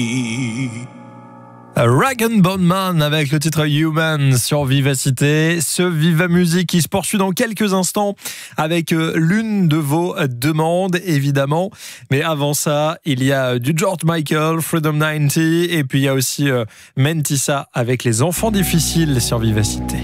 Rag & Bone Man avec le titre Human sur Vivacité. Ce Viva Musique qui se poursuit dans quelques instants avec l'une de vos demandes, évidemment. Mais avant ça, il y a du George Michael, Freedom 90, et puis il y a aussi Mentissa avec Les Enfants Difficiles sur Vivacité.